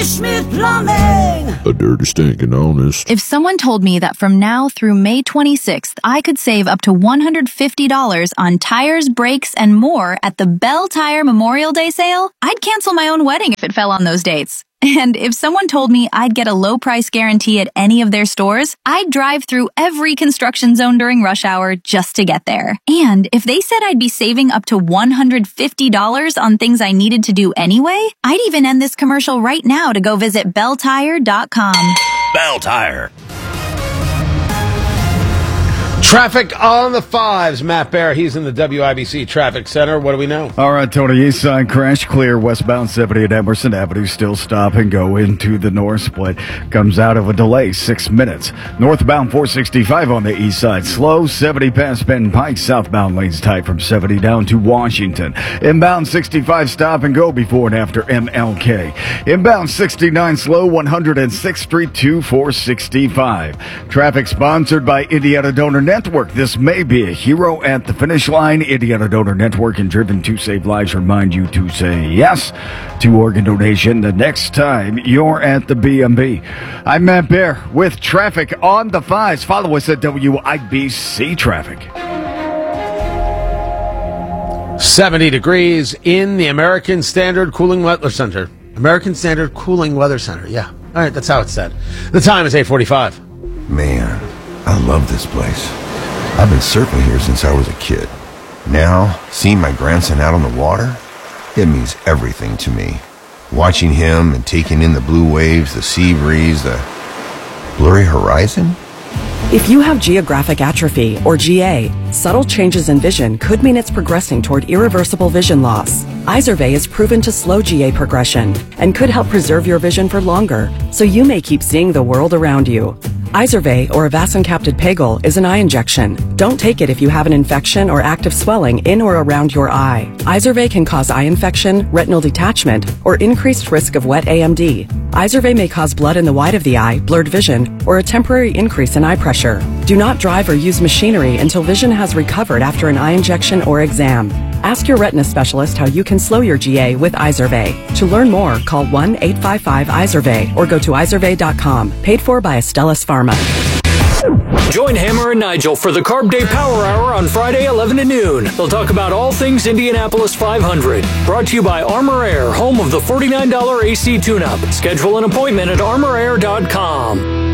Schmidt Plumbing. A dirty, stinking honest. If someone told me that from now through May 26th, I could save up to $150 on tires, brakes, and more at the Bell Tire Memorial Day sale, I'd cancel my own wedding if it fell on those dates. And if someone told me I'd get a low price guarantee at any of their stores, I'd drive through every construction zone during rush hour just to get there. And if they said I'd be saving up to $150 on things I needed to do anyway, I'd even end this commercial right now to go visit belltire.com. Bell Tire. Traffic on the 5s. Matt Bear, he's in the WIBC Traffic Center. What do we know? All right, Tony, east side crash clear. Westbound 70 at Emerson Avenue. Still stop and go into the north split. Comes out of a delay, 6 minutes. Northbound 465 on the east side. Slow, 70 past Benton Pike. Southbound lanes tight from 70 down to Washington. Inbound 65 stop and go before and after MLK. Inbound 69 slow, 106th Street to 465. Traffic sponsored by Indiana Donor Network. This may be a hero at the finish line. Indiana Donor Network and Driven to Save Lives remind you to say yes to organ donation the next time you're at the BMB. I'm Matt Bear with traffic on the 5s. Follow us at WIBC Traffic. 70 degrees in the American Standard Cooling Weather Center. American Standard Cooling Weather Center, yeah. All right, that's how it's said. The time is 8:45. Man, I love this place. I've been surfing here since I was a kid. Now, seeing my grandson out on the water, it means everything to me. Watching him and taking in the blue waves, the sea breeze, the blurry horizon. If you have geographic atrophy, or GA, subtle changes in vision could mean it's progressing toward irreversible vision loss. Izervay is proven to slow GA progression and could help preserve your vision for longer, so you may keep seeing the world around you. Izervay, or avacincaptad pegol, is an eye injection. Don't take it if you have an infection or active swelling in or around your eye. Izervay can cause eye infection, retinal detachment, or increased risk of wet AMD. Izervay may cause blood in the white of the eye, blurred vision, or a temporary increase in eye pressure. Do not drive or use machinery until vision has recovered after an eye injection or exam. Ask your retina specialist how you can slow your GA with Izervay. To learn more, call 1-855-IZERVAY or go to izervay.com. Paid for by Astellas Pharma. Join Hammer and Nigel for the Carb Day Power Hour on Friday, 11 to noon. They'll talk about all things Indianapolis 500. Brought to you by Armor Air, home of the $49 AC tune-up. Schedule an appointment at armorair.com.